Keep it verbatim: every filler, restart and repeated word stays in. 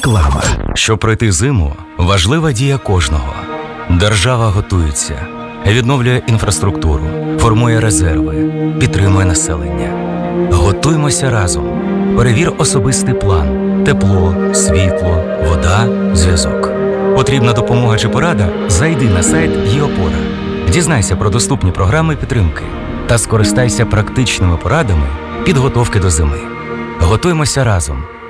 Реклама. Щоб пройти зиму, важлива дія кожного. Держава готується, відновлює інфраструктуру, формує резерви, підтримує населення. Готуймося разом. Перевір особистий план. Тепло, світло, вода, зв'язок. Потрібна допомога чи порада? Зайди на сайт ЄОПОРА. Дізнайся про доступні програми підтримки та скористайся практичними порадами підготовки до зими. Готуймося разом.